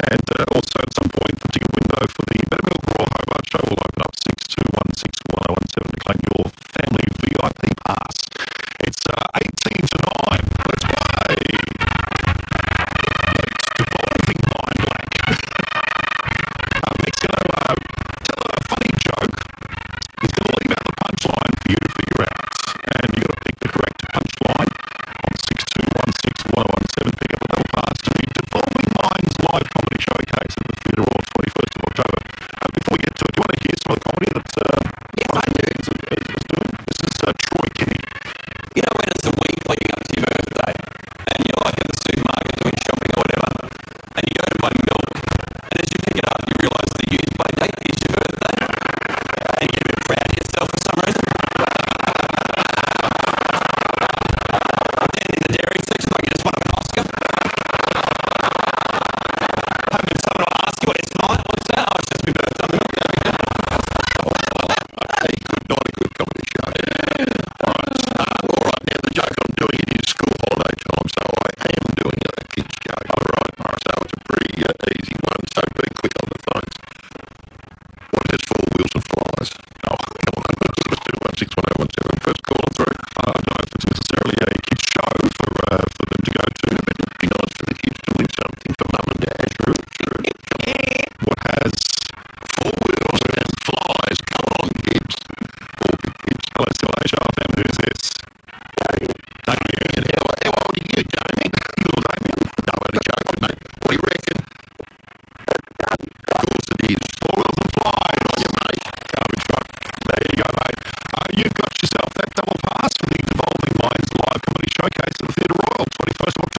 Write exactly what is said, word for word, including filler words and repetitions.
And uh, also at some point, the ticket window for the Buttermilk Royal Hobart Show will open up six two one six one oh one seven to claim your family V I P pass. It's uh, eighteen to nine. Let's play. It's Devolving Mind Blank. uh, Mick's going to uh, tell a funny joke. He's going to leave out the punchline for you to figure out. And you've got to pick the correct punchline on six two one six one oh one seven. Pick up a little pass to the Devolving Minds live comedy showcase at the Theatre Royal twenty-first of October. Uh, before we get to it, do you want to hear some of the comedy that's uh, yes, I do. doing? This is uh, Troy Kinney. You know when it's a week leading up to your birthday and you're like in the supermarket doing shopping or whatever and you go to buy milk and as you pick it up you realise the use by date is your birthday and you get a bit proud of yourself for some reason. Then in the dairy section like you just won an Oscar. Hoping someone will ask you what it's like. What's that? Oh, it's just my birthday. Okay, good, not a good comedy show. Alright, uh, alright, now the joke I'm doing it is school holiday time, so I am doing a kids joke. Alright, alright, so it's a pretty uh, easy one, so be quick on the phones. What is four wheels and flies? Oh, come on, let's do one six one oh one seven. First call on through. I don't know if it's necessarily a kids show for uh, for them to go to, but it would be nice for the kids to win something for mum and dad. True, true. What has four wheels and flies? Come on, kids. All big kids. Hello, still Asia family. Who's this? Damien. Damien. How, how old are you, Damien? Little Damien. No, I'm only joking, mate. What do you reckon? Of course it is. Four wheels and flies on your mate. Garbage truck. There you go, mate. Uh, you've got yourself that double pass for the Devolving Minds live comedy showcase at the Theatre Royal, twenty-first of October.